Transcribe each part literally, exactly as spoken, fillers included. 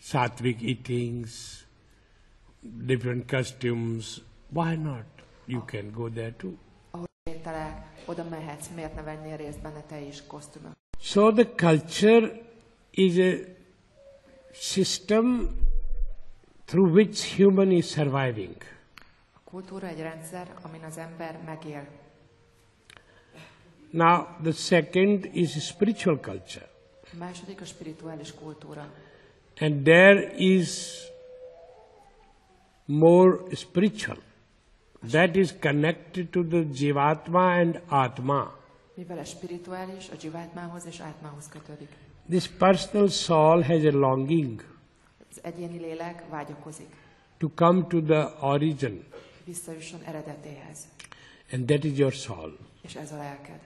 sattvic eatings, different costumes. Why not? You can go there too. Ahol ételek, oda mehetsz, miért ne vennél részt benne te is kosztümök? So the culture is a system through which human is surviving. A kultúra egy rendszer, amin az ember megél. Now the second is spiritual culture. A második a spirituális kultúra. And there is more spiritual. That is connected to the Jivatma and Atma. Mivel a spirituális a Jivatmához és Átmához kötődik. This personal soul has a longing Az egyéni lélek vágyakozik. to come to the origin. Visszajusson eredetéhez. And that is your soul. És ez a lelked.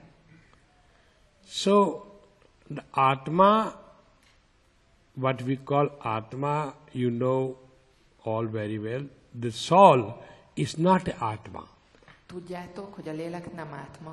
So, the Atma, what we call Atma, you know all very well. The soul is not Atma. Tudjátok, hogy a lélek nem átma.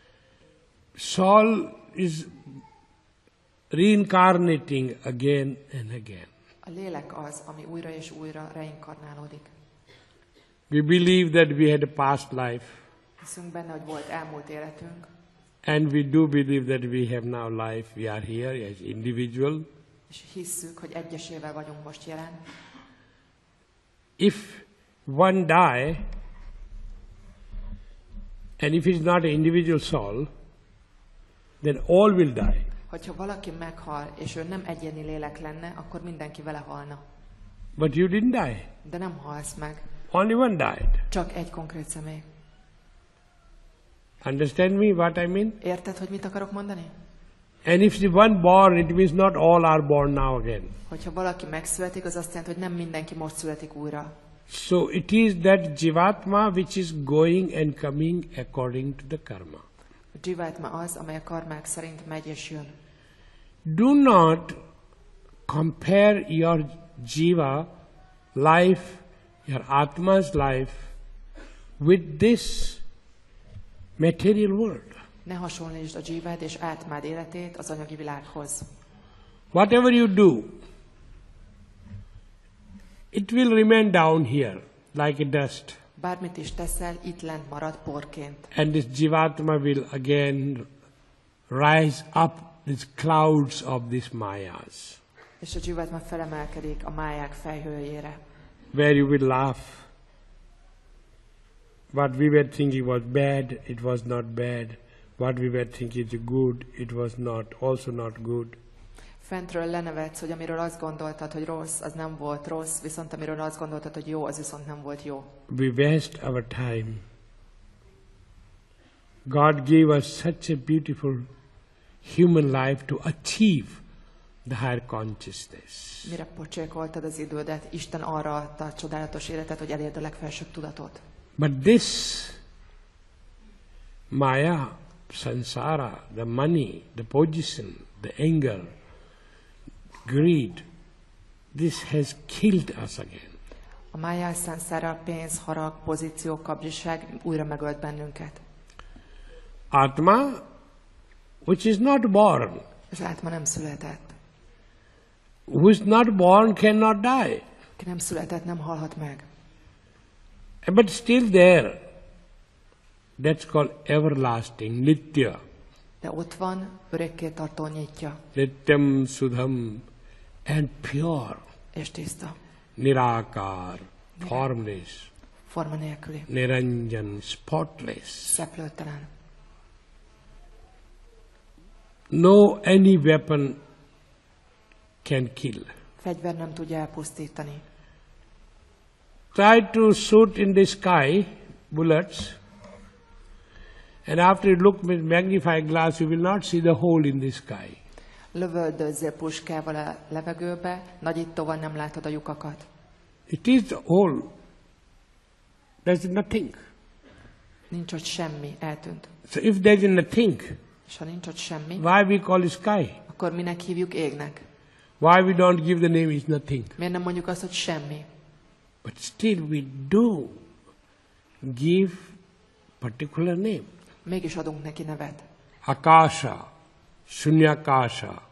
Soul is reincarnating again and again. A lélek az, ami újra és újra reinkarnálódik. We believe that we had a past life. Hiszünk benne, hogy volt elmúlt életünk. And we do believe that we have now life. We are here as individual. És hisszük, hogy egyesével vagyunk most jelen. If one die, and if it is not an individual soul, then all will die. Hogyha valaki meghal, és ő nem egyéni lélek lenne, akkor mindenki vele halna. But you didn't die. De nem halsz meg. Only one died. Csak egy konkrét személy. Understand me what I mean? Érted, hogy mit akarok mondani? And if the one born, it means not all are born now again. Hogyha valaki megszületik, az azt jelenti, hogy nem mindenki most születik újra. So it is that Jivatma which is going and coming according to the karma. A Jivatma az, amely a karmák szerint megy és jön. Do not compare your Jiva life, your Atma's life with this material world. Ne hasonlítsd a Jivád és Átmád életét az anyagi világhoz. Whatever you do, it will remain down here like a dust. Bármit is teszel, itt lent marad porként. And this Jivatma will again rise up these clouds of these Mayas. És a Jivatma felemelkedik a máják fejhőjére. Where you will laugh. What we were thinking was bad, it was not bad. What we were thinking is good, it was not, also not good. Fentről lenevetsz, hogy amiről azt gondoltad, hogy rossz, az nem volt rossz, viszont amiről azt gondoltad, hogy jó, az viszont nem volt jó. We waste our time. God gave us such a beautiful human life to achieve the higher consciousness. Mire pocsékoltad az idődet? Isten arra adta a csodálatos életet, hogy elérd a legfelsőbb tudatot. But this Maya, Sansara, the money, the position, the anger, greed, this has killed us again. A májás, szanszára, pénz, harag, pozíció, kapzsiság újra megölt bennünket. Atma, which is not born, Az átma nem született. who is not born cannot die, Ki nem született, nem halhat meg. but still there. That's called everlasting, nitya. De ott van, örökké tartó nyitja. Nityam sudham and pure. És tiszta. Nirakar, formless. Forma nélküli. Niranjan, spotless. Szeplőtelen. No any weapon can kill. Fegyver nem tudja elpusztítani. Try to shoot in the sky bullets, and after you look with magnifying glass, you will not see the hole in the sky. Lövöldözzél puskával a levegőbe, nagyítóval nem látod a lyukakat. It is the hole. There's nothing. Nincs ott semmi, eltűnt. So if there is nothing, És ha nincs ott semmi, why we call it sky? akkor minek hívjuk égnek? Why we don't give the name is nothing? Miért nem mondjuk azt, hogy semmi? But still we do give particular name. Mégis adunk neki nevet. Akasha, Shunyakasha,